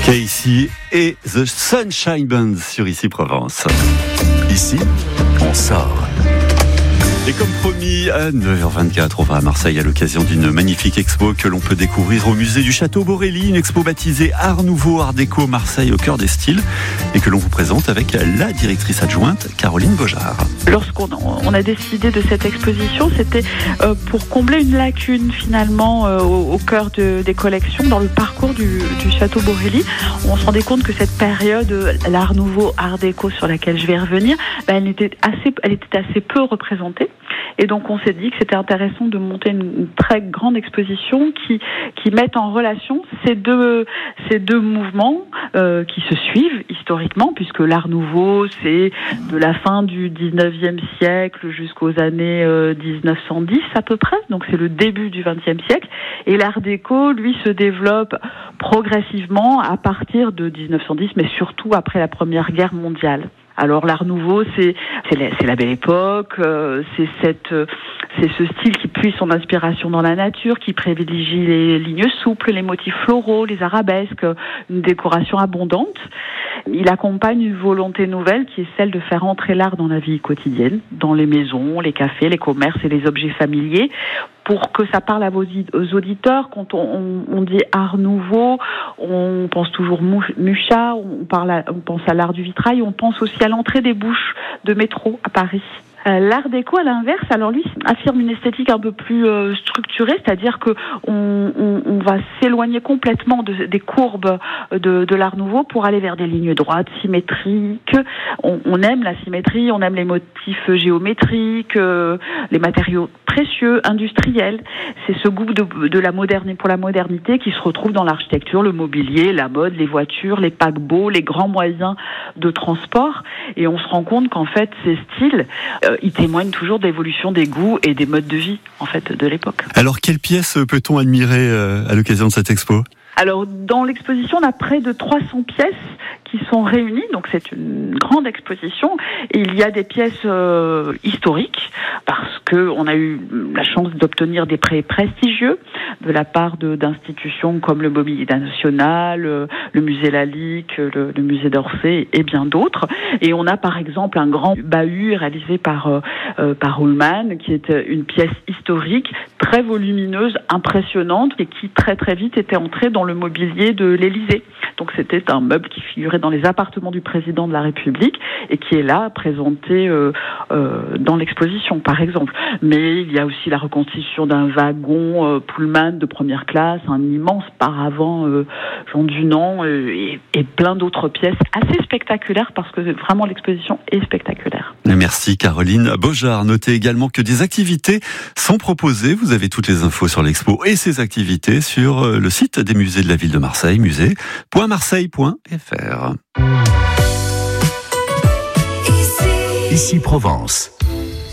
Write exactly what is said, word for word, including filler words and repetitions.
Casey et The Sunshine Band sur Ici Provence. Ici, on sort. Et comme promis, à neuf heures vingt-quatre, on va à Marseille à l'occasion d'une magnifique expo que l'on peut découvrir au musée du Château Borély, une expo baptisée Art Nouveau, Art Déco Marseille au cœur des styles, et que l'on vous présente avec la directrice adjointe Caroline Beaujard. Lorsqu'on on a décidé de cette exposition, c'était euh, pour combler une lacune finalement euh, au, au cœur de, des collections dans le parcours du, du Château Borély. On se rendait compte que cette période, euh, l'Art Nouveau, Art Déco sur laquelle je vais revenir, ben, elle, était assez, elle était assez peu représentée. Et donc on s'est dit que c'était intéressant de monter une, une très grande exposition qui qui mette en relation ces deux ces deux mouvements euh, qui se suivent historiquement, puisque l'Art Nouveau c'est de la fin du dix-neuvième siècle jusqu'aux années euh, dix-neuf cent dix à peu près, donc c'est le début du vingtième siècle, et l'Art Déco lui se développe progressivement à partir de dix-neuf cent dix, mais surtout après la Première Guerre mondiale. Alors l'Art Nouveau, c'est c'est la, c'est la Belle Époque, euh, c'est cette euh, c'est ce style qui puise son inspiration dans la nature, qui privilégie les lignes souples, les motifs floraux, les arabesques, une décoration abondante. Il accompagne une volonté nouvelle qui est celle de faire entrer l'art dans la vie quotidienne, dans les maisons, les cafés, les commerces et les objets familiers, pour que ça parle à vos auditeurs. Quand on, on, on dit Art Nouveau, on pense toujours Mucha, on, parle à, on pense à l'art du vitrail, on pense aussi à l'entrée des bouches de métro à Paris. Euh, l'art déco, à l'inverse, alors lui affirme une esthétique un peu plus euh, structurée, c'est-à-dire que on, on, on va s'éloigner complètement de, des courbes de, de l'art nouveau pour aller vers des lignes droites, symétriques. On, on aime la symétrie, on aime les motifs géométriques, euh, les matériaux précieux, industriels. C'est ce goût de, de la modernité pour la modernité qui se retrouve dans l'architecture, le mobilier, la mode, les voitures, les paquebots, les grands moyens de transport. Et on se rend compte qu'en fait, ces styles euh, il témoigne toujours de l'évolution des goûts et des modes de vie en fait de l'époque. Alors quelles pièces peut-on admirer à l'occasion de cette expo ? Alors dans l'exposition, on a près de trois cents pièces qui sont réunies, donc c'est une grande exposition. Et il y a des pièces euh, historiques parce que on a eu la chance d'obtenir des prêts prestigieux de la part de, d'institutions comme le Mobilier National, euh, le Musée Lalique, le, le Musée d'Orsay et bien d'autres. Et on a par exemple un grand bahut réalisé par euh, euh, par Ullmann, qui est une pièce historique très volumineuse, impressionnante et qui très très vite était entrée dans le mobilier de l'Élysée. Donc c'était un meuble qui figurait dans les appartements du président de la République et qui est là présenté euh, euh, dans l'exposition par exemple. Mais il y a aussi la reconstitution d'un wagon euh, Pullman de première classe, un immense paravent euh, Jean Dunand euh, et, et plein d'autres pièces assez spectaculaires parce que vraiment l'exposition est spectaculaire. Merci Caroline Beaujard. Notez également que des activités sont proposées. Vous avez toutes les infos sur l'expo et ses activités sur le site des musées de la ville de Marseille, musée point marseille point f r. Ici Provence.